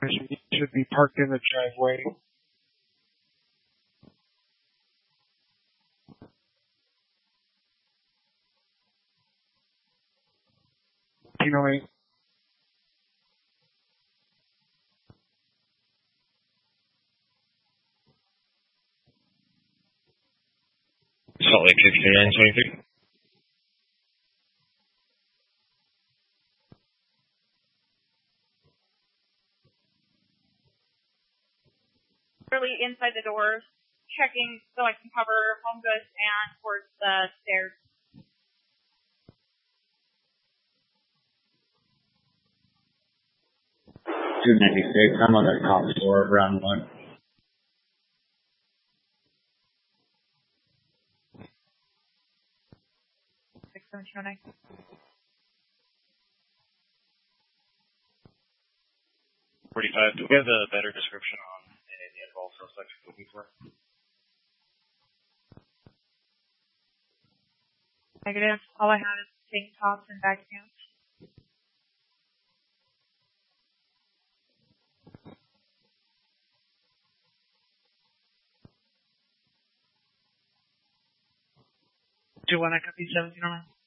should be parked in the driveway. Pinoy. Salt Lake 6923. Really inside the doors, checking so I can cover home goods and towards the stairs. $2.96. I'm on the top floor of round one. $6.09. $45. Do we have a better description on any of the involved suspects you're looking for? Negative. All I have is tank tops and bag pants. Do you want to copy 1709?